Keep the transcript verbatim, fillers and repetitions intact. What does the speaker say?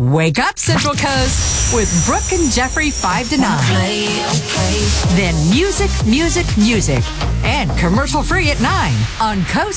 Wake up, Central Coast, with Brooke and Jeffrey five to nine. Play, okay. Then music, music, music. And commercial free at nine on Coast